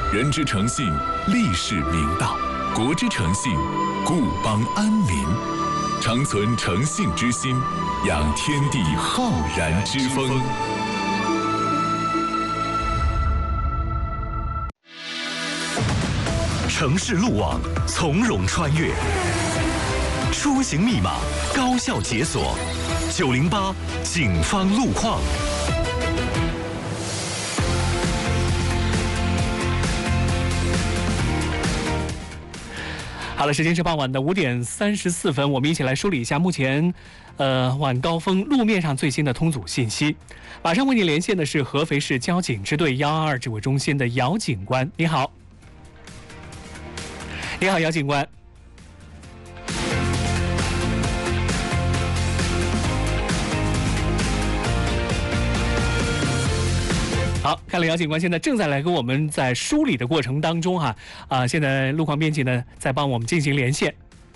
人之诚信，立世明道；国之诚信，固邦安民。常存诚信之心，养天地浩然之风。 城市路网从容穿越，出行密码高效解锁。908警方路况。 好了，时间是傍晚的5点34分，我们一起来梳理一下目前，晚高峰路面上最新的通阻信息。马上为您连线的是合肥市交警支队122指挥中心的姚警官，你好。你好，姚警官。好，看来姚警官现在正在来跟我们在梳理的过程当中现在路况编辑呢在帮我们进行连线。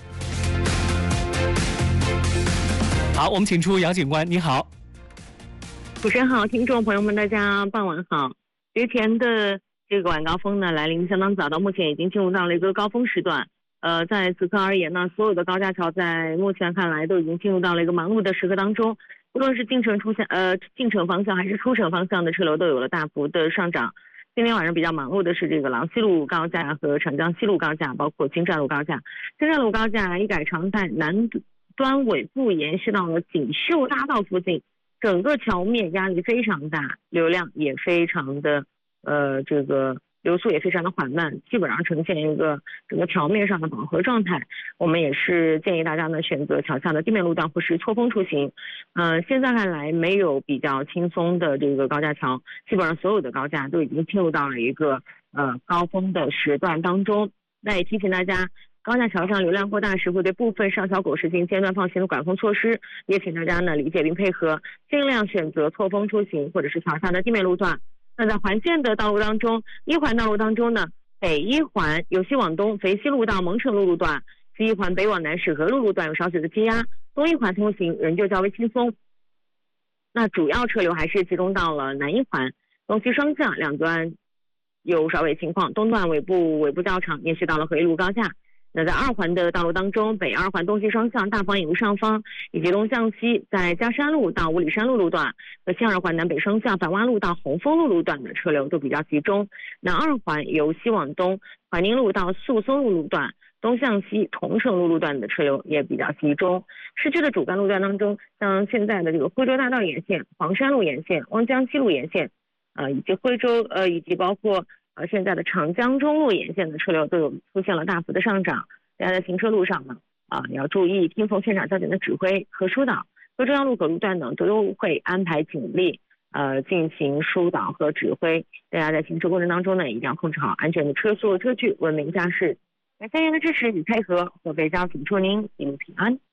好，我们请出姚警官，你好。 主持人好，听众朋友们，大家傍晚好。之前的这个晚高峰呢来临相当早，到目前已经进入到了一个高峰时段。在此刻而言呢，所有的高架桥在目前看来都已经进入到了一个忙碌的时刻当中。无论是进城方向还是出城方向的车流都有了大幅的上涨。今天晚上比较忙碌的是这个郎西路高架和长江西路高架，包括京站路高架。京站路高架一改常态，南端尾部延续到了锦绣大道附近，整个桥面压力非常大，流量也非常的这个流速也非常的缓慢，基本上呈现一个整个桥面上的饱和状态。我们也是建议大家呢选择桥下的地面路段或是错峰出行。现在看来没有比较轻松的这个高架桥，基本上所有的高架都已经进入到了一个高峰的时段当中。那也提醒大家，高架桥上流量过大时会对部分上桥口实行间断放行的管控措施，也请大家呢理解并配合，尽量选择错峰出行或者是桥下的地面路段。那在环线的道路当中，一环道路当中呢，北一环由西往东肥西路到蒙城路路段，西一环北往南沈河路路段有少许的积压，东一环通行仍旧较为轻松。那主要车流还是集中到了南一环，东西双向两端有稍微情况，东段尾部较长，延续到了回路高架。那在二环的道路当中，北二环东西双向大方引路上方以及东向西，在嘉山路到五里山路路段和西二环南北双向反弯路到红枫路路段的车流都比较集中。南二环由西往东怀宁路到宿松路路段，东向西桐城路路段的车流也比较集中。市区的主干路段当中，像现在的这个徽州大道沿线、黄山路沿线、汪江西路沿线以及徽州以及包括现在的长江中路沿线的车流都有出现了大幅的上涨。大家在行车路上呢也要注意听从现场交警的指挥和疏导，各重要路口路段呢都会安排警力进行疏导和指挥。大家在行车过程当中呢一定要控制好安全的车速车距，文明驾驶。感谢您的支持与配合，合肥交警祝您一路平安。